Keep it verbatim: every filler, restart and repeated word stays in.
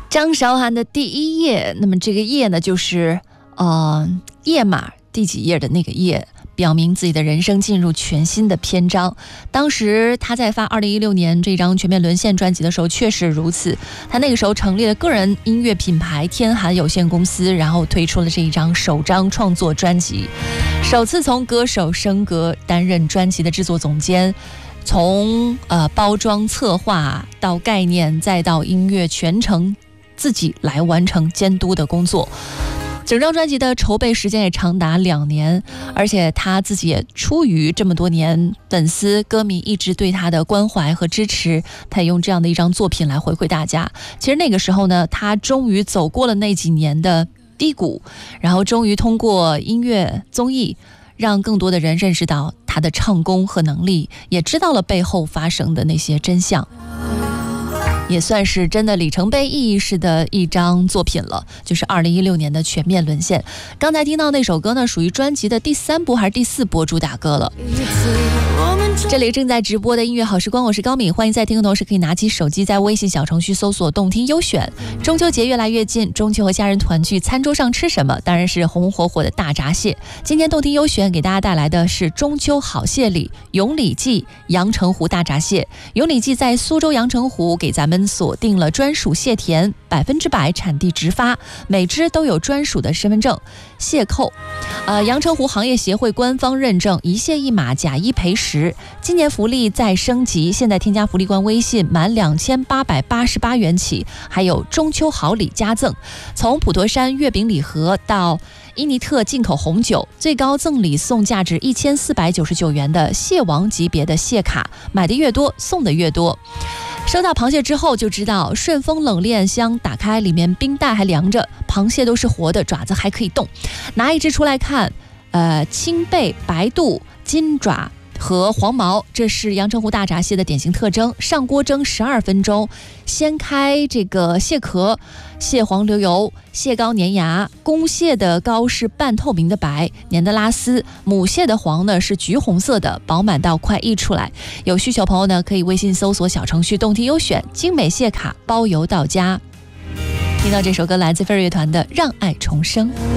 张韶涵的第一页，那么这个页呢，就是呃页码第几页的那个页，表明自己的人生进入全新的篇章。当时他在发二零一六年这张全面沦陷专辑的时候，确实如此。他那个时候成立了个人音乐品牌天寒有限公司，然后推出了这一张首张创作专辑，首次从歌手升格，担任专辑的制作总监。从呃包装策划到概念，再到音乐，全程自己来完成监督的工作。整张专辑的筹备时间也长达两年，而且他自己也出于这么多年粉丝歌迷一直对他的关怀和支持，他也用这样的一张作品来回馈大家。其实那个时候呢，他终于走过了那几年的低谷，然后终于通过音乐综艺让更多的人认识到他的唱功和能力，也知道了背后发生的那些真相，也算是真的里程碑意义式的一张作品了，就是二零一六年的全面沦陷。刚才听到那首歌呢，属于专辑的第三部还是第四波主打歌了。这里正在直播的音乐好时光，我是高敏，欢迎在听的同时可以拿起手机在微信小程序搜索动听优选。中秋节越来越近，中秋和家人团聚，餐桌上吃什么？当然是红火火的大闸蟹。今天动听优选给大家带来的是中秋好蟹礼永礼记阳澄湖大闸蟹。永礼记在苏州阳澄湖给咱们锁定了专属蟹田，百分之百产地直发，每只都有专属的身份证蟹扣。呃，阳澄湖行业协会官方认证，一蟹一码，假一赔十。今年福利再升级，现在添加福利官微信，满两千八百八十八元起，还有中秋好礼加赠，从普陀山月饼礼盒到伊尼特进口红酒，最高赠礼送价值一千四百九十九元的蟹王级别的蟹卡，买的越多送的越多。收到螃蟹之后就知道，顺丰冷链箱打开，里面冰袋还凉着，螃蟹都是活的，爪子还可以动。拿一只出来看，呃，青背、白肚、金爪和黄毛，这是阳澄湖大闸蟹的典型特征。上锅蒸十二分钟，掀开这个蟹壳，蟹黄流油，蟹膏粘牙。公蟹的膏是半透明的白，粘的拉丝；母蟹的黄呢是橘红色的，饱满到快溢出来。有需求朋友呢，可以微信搜索小程序动听优选，精美蟹卡包邮到家。听到这首歌来自飞儿乐团的《让爱重生》。